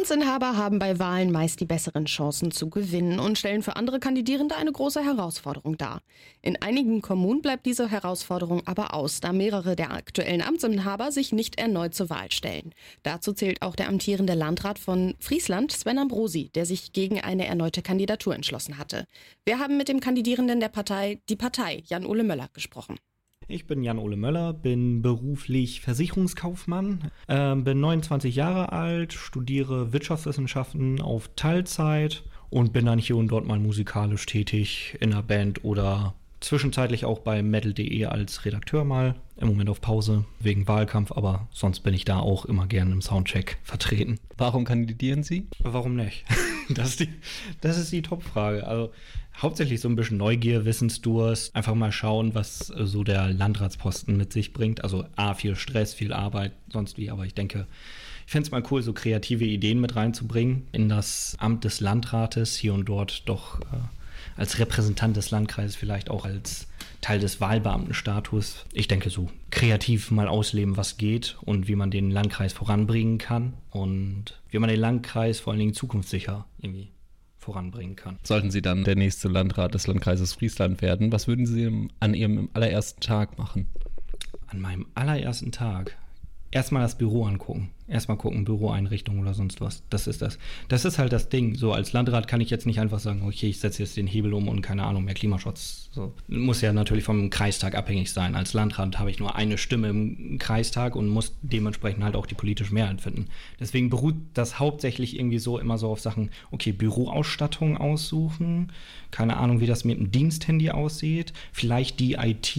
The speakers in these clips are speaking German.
Amtsinhaber haben bei Wahlen meist die besseren Chancen zu gewinnen und stellen für andere Kandidierende eine große Herausforderung dar. In einigen Kommunen bleibt diese Herausforderung aber aus, da mehrere der aktuellen Amtsinhaber sich nicht erneut zur Wahl stellen. Dazu zählt auch der amtierende Landrat von Friesland, Sven Ambrosi, der sich gegen eine erneute Kandidatur entschlossen hatte. Wir haben mit dem Kandidierenden der Partei Die Partei, Jan-Ole Möller, gesprochen. Ich bin Jan-Ole Möller, bin beruflich Versicherungskaufmann, bin 29 Jahre alt, studiere Wirtschaftswissenschaften auf Teilzeit und bin dann hier und dort mal musikalisch tätig in einer Band oder zwischenzeitlich auch bei metal.de als Redakteur mal. Im Moment auf Pause wegen Wahlkampf, aber sonst bin ich da auch immer gerne im Soundcheck vertreten. Warum kandidieren Sie? Warum nicht? Das ist die Top-Frage. Also hauptsächlich so ein bisschen Neugier, Wissensdurst. Einfach mal schauen, was so der Landratsposten mit sich bringt. Also viel Stress, viel Arbeit, sonst wie. Aber ich denke, ich fände es mal cool, so kreative Ideen mit reinzubringen in das Amt des Landrates. Hier und dort doch als Repräsentant des Landkreises, vielleicht auch als Teil des Wahlbeamtenstatus. Ich denke, so kreativ mal ausleben, was geht und wie man den Landkreis voranbringen kann und wie man den Landkreis vor allen Dingen zukunftssicher irgendwie voranbringen kann. Sollten Sie dann der nächste Landrat des Landkreises Friesland werden, was würden Sie an Ihrem allerersten Tag machen? An meinem allerersten Tag? Erstmal das Büro angucken. Erstmal gucken, Büroeinrichtung oder sonst was. Das ist das. Das ist halt das Ding. So als Landrat kann ich jetzt nicht einfach sagen, okay, ich setze jetzt den Hebel um und keine Ahnung, mehr Klimaschutz. So. Muss ja natürlich vom Kreistag abhängig sein. Als Landrat habe ich nur eine Stimme im Kreistag und muss dementsprechend halt auch die politische Mehrheit finden. Deswegen beruht das hauptsächlich irgendwie so immer so auf Sachen, okay, Büroausstattung aussuchen, keine Ahnung, wie das mit dem Diensthandy aussieht, vielleicht die IT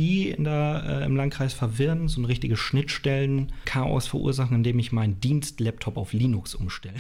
im Landkreis verwirren, so ein richtiges Schnittstellen-Chaos verursachen, indem ich meinen Dienstlaptop auf Linux umstelle.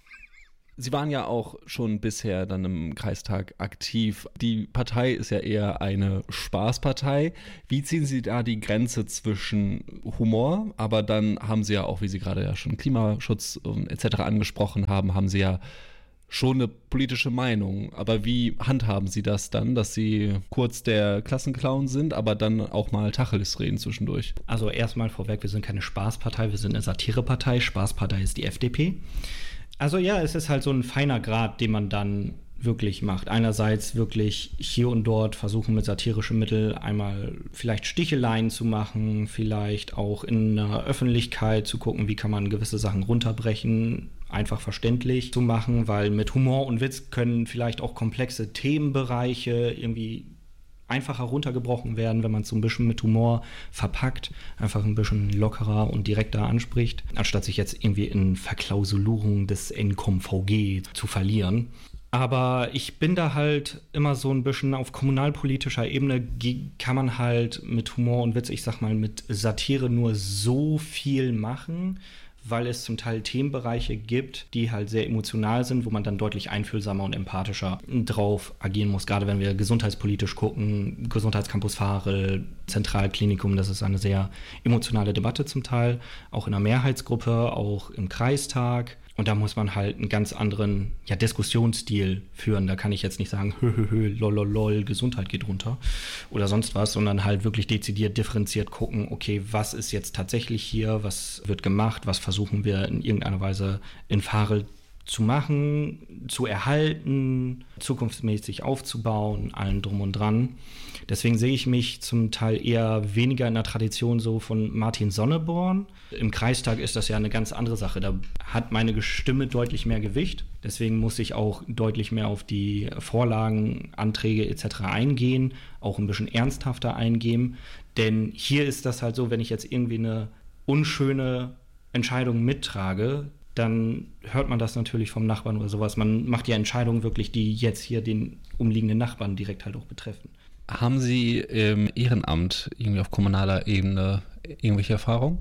Sie waren ja auch schon bisher dann im Kreistag aktiv. Die Partei ist ja eher eine Spaßpartei. Wie ziehen Sie da die Grenze zwischen Humor, aber dann haben Sie ja auch, wie Sie gerade ja schon Klimaschutz etc. angesprochen haben, haben Sie ja schon eine politische Meinung. Aber wie handhaben Sie das dann, dass Sie kurz der Klassenclown sind, aber dann auch mal Tacheles reden zwischendurch? Also erstmal vorweg, wir sind keine Spaßpartei, wir sind eine Satirepartei. Spaßpartei ist die FDP. Also ja, es ist halt so ein feiner Grad, den man dann wirklich macht. Einerseits wirklich hier und dort versuchen mit satirischen Mitteln einmal vielleicht Sticheleien zu machen, vielleicht auch in der Öffentlichkeit zu gucken, wie kann man gewisse Sachen runterbrechen, einfach verständlich zu machen, weil mit Humor und Witz können vielleicht auch komplexe Themenbereiche irgendwie einfacher runtergebrochen werden, wenn man es so ein bisschen mit Humor verpackt, einfach ein bisschen lockerer und direkter anspricht, anstatt sich jetzt irgendwie in Verklausulierung des NCOM-VG zu verlieren. Aber ich bin da halt immer so ein bisschen auf kommunalpolitischer Ebene, kann man halt mit Humor und Witz, ich sag mal mit Satire nur so viel machen, weil es zum Teil Themenbereiche gibt, die halt sehr emotional sind, wo man dann deutlich einfühlsamer und empathischer drauf agieren muss. Gerade wenn wir gesundheitspolitisch gucken, Gesundheitscampus Farel, Zentralklinikum, das ist eine sehr emotionale Debatte zum Teil, auch in der Mehrheitsgruppe, auch im Kreistag. Und da muss man halt einen ganz anderen Diskussionsstil führen. Da kann ich jetzt nicht sagen, lololol, Gesundheit geht runter oder sonst was, sondern halt wirklich dezidiert, differenziert gucken, okay, was ist jetzt tatsächlich hier, was wird gemacht, was versuchen wir in irgendeiner Weise in Farel zu machen, zu erhalten, zukunftsmäßig aufzubauen, allen drum und dran. Deswegen sehe ich mich zum Teil eher weniger in der Tradition so von Martin Sonneborn. Im Kreistag ist das ja eine ganz andere Sache. Da hat meine Stimme deutlich mehr Gewicht. Deswegen muss ich auch deutlich mehr auf die Vorlagen, Anträge etc. eingehen, auch ein bisschen ernsthafter eingehen. Denn hier ist das halt so, wenn ich jetzt irgendwie eine unschöne Entscheidung mittrage, dann hört man das natürlich vom Nachbarn oder sowas. Man macht ja Entscheidungen wirklich, die jetzt hier den umliegenden Nachbarn direkt halt auch betreffen. Haben Sie im Ehrenamt irgendwie auf kommunaler Ebene irgendwelche Erfahrungen?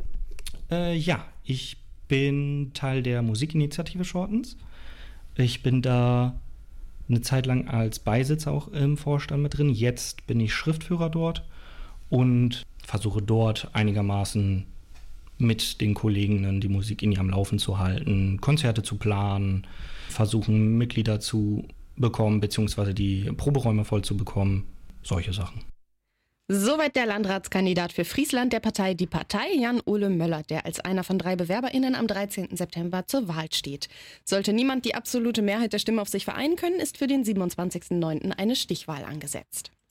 Ja, ich bin Teil der Musikinitiative Shortens. Ich bin da eine Zeit lang als Beisitzer auch im Vorstand mit drin. Jetzt bin ich Schriftführer dort und versuche dort einigermaßen mit den Kollegen die Musik in ihrem Laufen zu halten, Konzerte zu planen, versuchen Mitglieder zu bekommen, beziehungsweise die Proberäume voll zu bekommen, solche Sachen. Soweit der Landratskandidat für Friesland der Partei Die Partei, Jan-Ole Möller, der als einer von 3 BewerberInnen am 13. September zur Wahl steht. Sollte niemand die absolute Mehrheit der Stimmen auf sich vereinen können, ist für den 27.09. eine Stichwahl angesetzt.